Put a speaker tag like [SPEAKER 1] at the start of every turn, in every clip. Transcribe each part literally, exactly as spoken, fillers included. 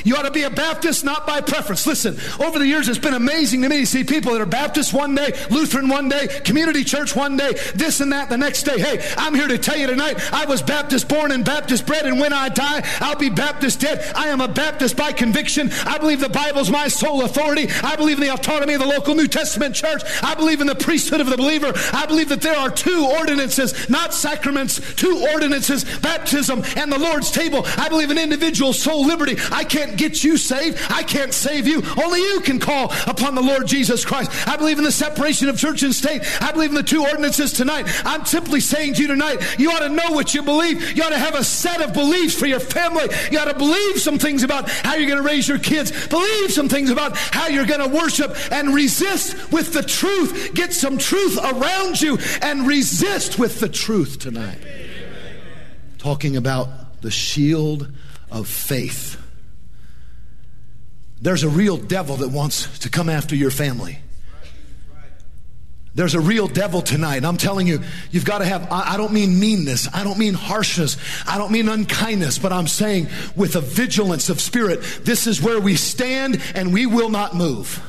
[SPEAKER 1] You ought to be a Baptist not by preference. Listen, over the years it's been amazing to me to see people that are Baptist one day, Lutheran one day, community church one day, this and that the next day. Hey, I'm here to tell you tonight, I was Baptist born and Baptist bred, and when I die, I'll be Baptist dead. I am a Baptist by conviction. I believe the Bible's my sole authority. I believe in the autonomy of the local New Testament church. I believe in the priesthood of the believer. I believe that there are two ordinances, not sacraments, two ordinances, baptism and the Lord's table. I believe in individual soul liberty. I can't get you saved. I can't save you. Only you can call upon the Lord Jesus Christ. I believe in the separation of church and state. I believe in the two ordinances tonight. I'm simply saying to you tonight, you ought to know what you believe. You ought to have a set of beliefs for your family. You ought to believe some things about how you're going to raise your kids. Believe some things about how you're going to worship, and resist with the truth. Get some truth around you and resist with the truth tonight. Talking about the shield of faith. There's a real devil that wants to come after your family. There's a real devil tonight. I'm telling you, you've got to have, I don't mean meanness. I don't mean harshness. I don't mean unkindness. But I'm saying with a vigilance of spirit, this is where we stand and we will not move.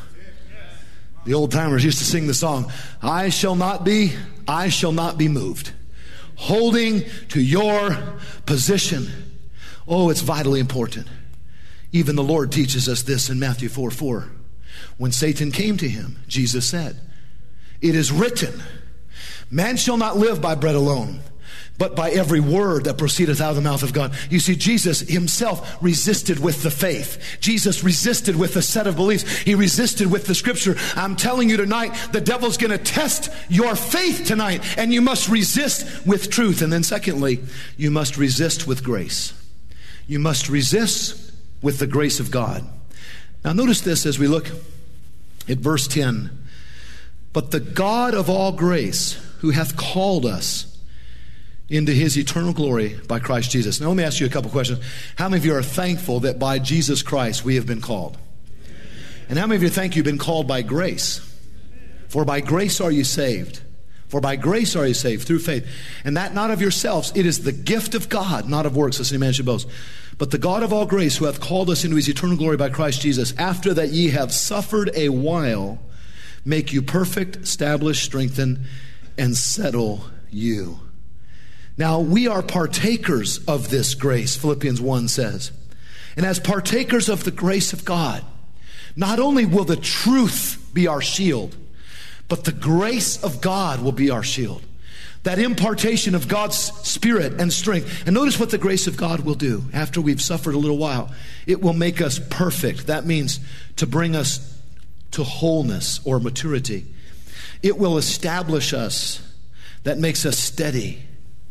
[SPEAKER 1] The old timers used to sing the song, I shall not be, I shall not be moved. Holding to your position. Oh, it's vitally important. Even the Lord teaches us this in Matthew four four. When Satan came to him, Jesus said, it is written, man shall not live by bread alone, but by every word that proceedeth out of the mouth of God. You see, Jesus himself resisted with the faith. Jesus resisted with a set of beliefs. He resisted with the scripture. I'm telling you tonight, the devil's going to test your faith tonight, and you must resist with truth. And then secondly, you must resist with grace. You must resist with the grace of God. Now notice this as we look at verse ten. But the God of all grace, who hath called us into his eternal glory by Christ Jesus. Now let me ask you a couple questions. How many of you are thankful that by Jesus Christ we have been called? And how many of you think you've been called by grace? For by grace are you saved. For by grace are you saved through faith. And that not of yourselves. It is the gift of God, not of works, lest any man should boast. But the God of all grace, who hath called us into his eternal glory by Christ Jesus, after that ye have suffered a while, make you perfect, establish, strengthen, and settle you. Now, we are partakers of this grace, Philippians one says. And as partakers of the grace of God, not only will the truth be our shield, but the grace of God will be our shield. That impartation of God's spirit and strength. And notice what the grace of God will do after we've suffered a little while. It will make us perfect. That means to bring us to wholeness or maturity. It will establish us. That makes us steady.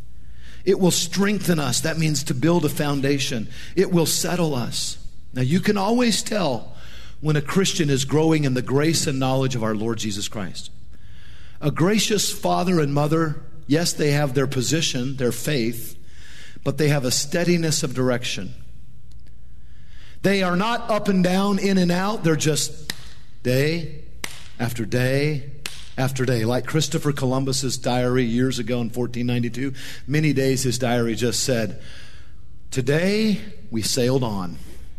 [SPEAKER 1] It will strengthen us. That means to build a foundation. It will settle us. Now you can always tell when a Christian is growing in the grace and knowledge of our Lord Jesus Christ. A gracious father and mother, yes, they have their position, their faith, but they have a steadiness of direction. They are not up and down, in and out. They're just day after day after day. Like Christopher Columbus's diary years ago in fourteen ninety-two, many days his diary just said, today we sailed on.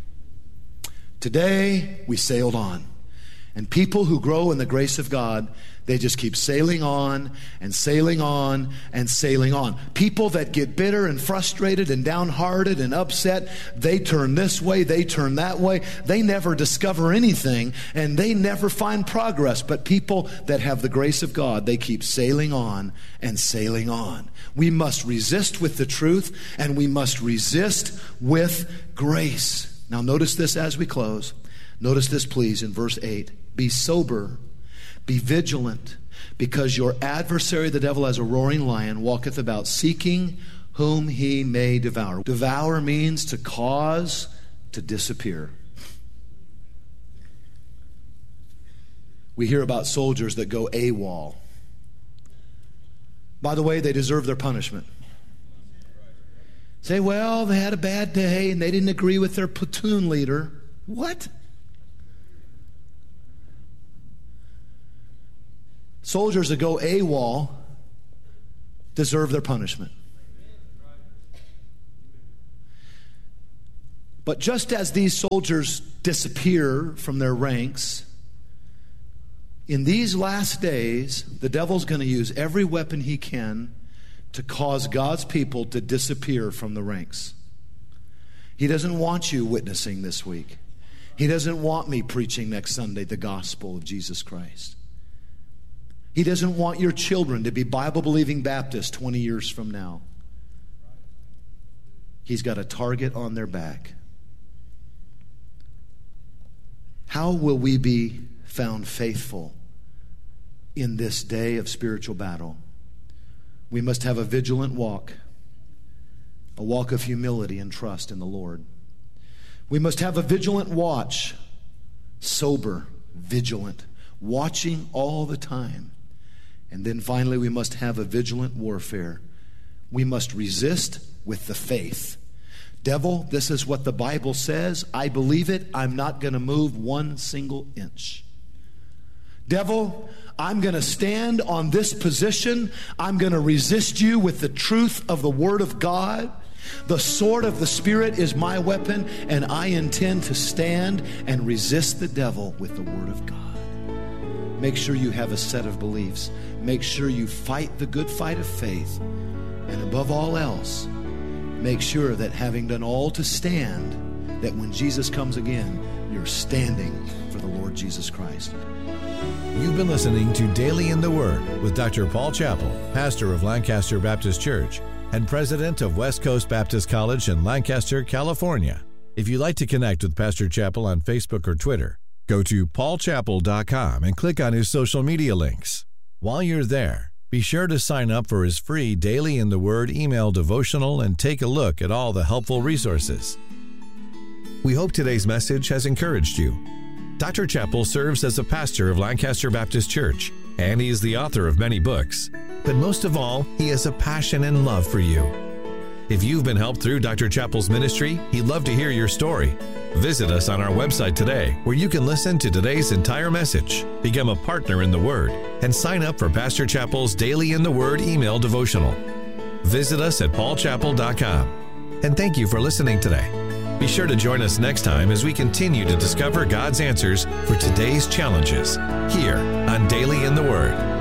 [SPEAKER 1] Today we sailed on. And people who grow in the grace of God, they just keep sailing on and sailing on and sailing on. People that get bitter and frustrated and downhearted and upset, they turn this way, they turn that way. They never discover anything and they never find progress. But people that have the grace of God, they keep sailing on and sailing on. We must resist with the truth and we must resist with grace. Now notice this as we close. Notice this please in verse eight. Be sober, be vigilant, because your adversary, the devil, as a roaring lion, walketh about, seeking whom he may devour. Devour means to cause to disappear. We hear about soldiers that go AWOL. By the way, they deserve their punishment. Say, well, they had a bad day and they didn't agree with their platoon leader. What? Soldiers that go AWOL deserve their punishment. But just as these soldiers disappear from their ranks, in these last days, the devil's going to use every weapon he can to cause God's people to disappear from the ranks. He doesn't want you witnessing this week. He doesn't want me preaching next Sunday the gospel of Jesus Christ. He doesn't want your children to be Bible-believing Baptists twenty years from now. He's got a target on their back. How will we be found faithful in this day of spiritual battle? We must have a vigilant walk, a walk of humility and trust in the Lord. We must have a vigilant watch, sober, vigilant, watching all the time. And then finally, we must have a vigilant warfare. We must resist with the faith. Devil, this is what the Bible says. I believe it. I'm not going to move one single inch. Devil, I'm going to stand on this position. I'm going to resist you with the truth of the Word of God. The sword of the Spirit is my weapon, and I intend to stand and resist the devil with the Word of God. Make sure you have a set of beliefs. Make sure you fight the good fight of faith. And above all else, make sure that having done all to stand, that when Jesus comes again, you're standing for the Lord Jesus Christ.
[SPEAKER 2] You've been listening to Daily in the Word with Doctor Paul Chappell, pastor of Lancaster Baptist Church and president of West Coast Baptist College in Lancaster, California. If you'd like to connect with Pastor Chappell on Facebook or Twitter, go to paul chappell dot com and click on his social media links. While you're there, be sure to sign up for his free Daily in the Word email devotional and take a look at all the helpful resources. We hope today's message has encouraged you. Doctor Chappell serves as a pastor of Lancaster Baptist Church, and he is the author of many books. But most of all, he has a passion and love for you. If you've been helped through Doctor Chappell's ministry, he'd love to hear your story. Visit us on our website today, where you can listen to today's entire message, become a partner in the Word, and sign up for Pastor Chappell's Daily in the Word email devotional. Visit us at paul chappell dot com. And thank you for listening today. Be sure to join us next time as we continue to discover God's answers for today's challenges here on Daily in the Word.